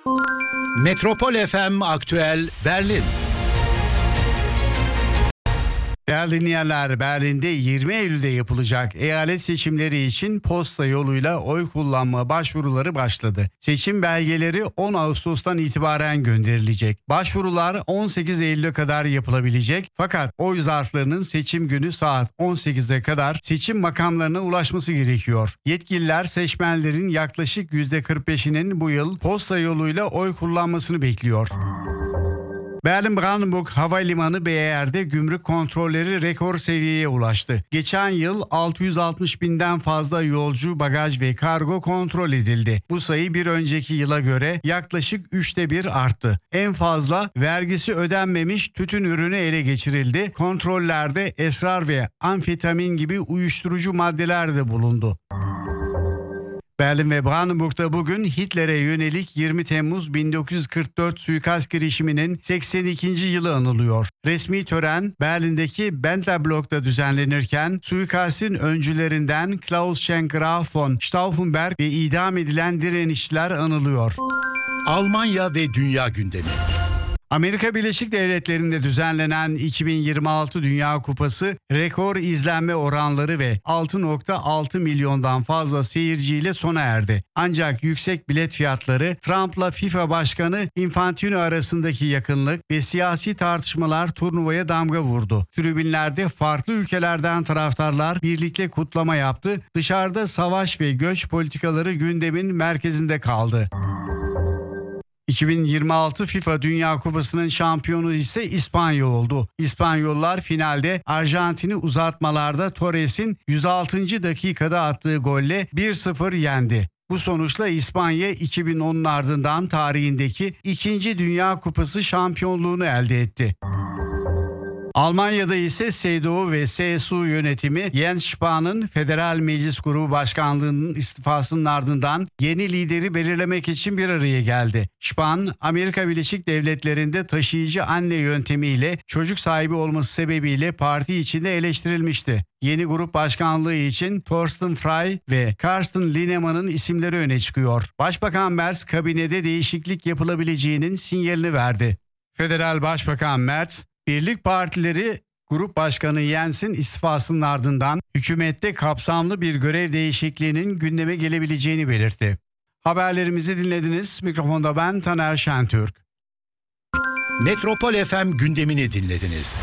Metropol FM Aktüel Berlin. Değerli dinleyenler, Berlin'de 20 Eylül'de yapılacak eyalet seçimleri için posta yoluyla oy kullanma başvuruları başladı. Seçim belgeleri 10 Ağustos'tan itibaren gönderilecek. Başvurular 18 Eylül'e kadar yapılabilecek, fakat oy zarflarının seçim günü saat 18'e kadar seçim makamlarına ulaşması gerekiyor. Yetkililer seçmenlerin yaklaşık %45'inin bu yıl posta yoluyla oy kullanmasını bekliyor. Berlin-Brandenburg Havalimanı BER'de gümrük kontrolleri rekor seviyeye ulaştı. Geçen yıl 660 binden fazla yolcu, bagaj ve kargo kontrol edildi. Bu sayı bir önceki yıla göre yaklaşık 1/3 arttı. En fazla vergisi ödenmemiş tütün ürünü ele geçirildi. Kontrollerde esrar ve amfetamin gibi uyuşturucu maddeler de bulundu. Berlin ve Brandenburg'da bugün Hitler'e yönelik 20 Temmuz 1944 suikast girişiminin 82. yılı anılıyor. Resmi tören Berlin'deki Bentherblock'ta düzenlenirken suikastin öncülerinden Klaus Schenk Graf von Stauffenberg ve idam edilen direnişçiler anılıyor. Almanya ve dünya gündemi. Amerika Birleşik Devletleri'nde düzenlenen 2026 Dünya Kupası rekor izlenme oranları ve 6,6 milyondan fazla seyirciyle sona erdi. Ancak yüksek bilet fiyatları, Trump'la FIFA Başkanı Infantino arasındaki yakınlık ve siyasi tartışmalar turnuvaya damga vurdu. Tribünlerde farklı ülkelerden taraftarlar birlikte kutlama yaptı. Dışarıda savaş ve göç politikaları gündemin merkezinde kaldı. 2026 FIFA Dünya Kupası'nın şampiyonu ise İspanya oldu. İspanyollar finalde Arjantin'i uzatmalarda Torres'in 106. dakikada attığı golle 1-0 yendi. Bu sonuçla İspanya 2010'un ardından tarihindeki 2. Dünya Kupası şampiyonluğunu elde etti. Almanya'da ise CDU ve CSU yönetimi Jens Spahn'ın Federal Meclis Grubu Başkanlığı'nın istifasının ardından yeni lideri belirlemek için bir araya geldi. Spahn, Amerika Birleşik Devletleri'nde taşıyıcı anne yöntemiyle çocuk sahibi olması sebebiyle parti içinde eleştirilmişti. Yeni grup başkanlığı için Thorsten Frey ve Carsten Linnemann'ın isimleri öne çıkıyor. Başbakan Merz kabinede değişiklik yapılabileceğinin sinyalini verdi. Federal Başbakan Merz, Birlik partileri Grup Başkanı Jens'in istifasının ardından hükümette kapsamlı bir görev değişikliğinin gündeme gelebileceğini belirtti. Haberlerimizi dinlediniz. Mikrofonda ben Taner Şentürk. Metropol FM gündemini dinlediniz.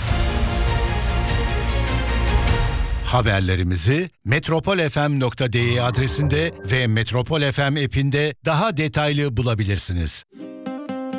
Haberlerimizi metropolfm.de adresinde ve Metropol FM app'inde daha detaylı bulabilirsiniz.